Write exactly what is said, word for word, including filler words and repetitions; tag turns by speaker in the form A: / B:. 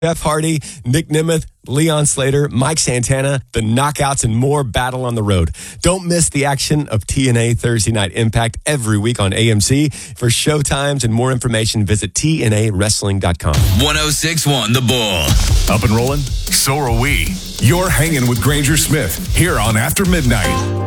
A: Jeff Hardy, Nick Nemeth, Leon Slater, Mike Santana, the Knockouts, and more battle on the road. Don't miss the action of T N A Thursday Night Impact every week on A M C. For showtimes and more information, visit T N A wrestling dot com.
B: one oh six point one The Bull.
C: Up and rolling? So are we. You're hanging with Granger Smith here on After Midnight.